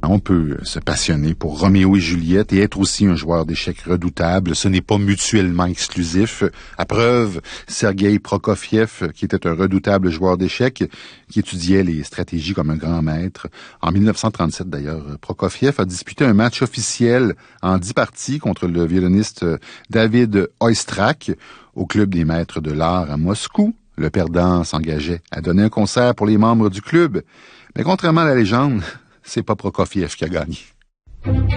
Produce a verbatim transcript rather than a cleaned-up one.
On peut se passionner pour Roméo et Juliette et être aussi un joueur d'échecs redoutable. Ce n'est pas mutuellement exclusif. À preuve, Sergueï Prokofiev, qui était un redoutable joueur d'échecs, qui étudiait les stratégies comme un grand maître. En dix-neuf cent trente-sept, d'ailleurs, Prokofiev a disputé un match officiel en dix parties contre le violoniste David Oistrakh au Club des maîtres de l'art à Moscou. Le perdant s'engageait à donner un concert pour les membres du club. Mais contrairement à la légende, c'est pas Prokofiev qui a gagné.